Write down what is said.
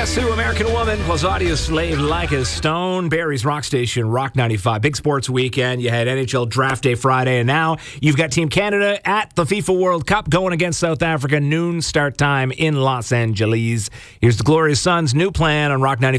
Guess Who, American Woman, plus Audio Slave Like a Stone, Barry's Rock Station, Rock 95. Big sports weekend. You had NHL Draft Day Friday, and now you've got Team Canada at the FIFA World Cup going against South Africa. Noon start time in Los Angeles. Here's the Glorious Sons' new plan on Rock 95.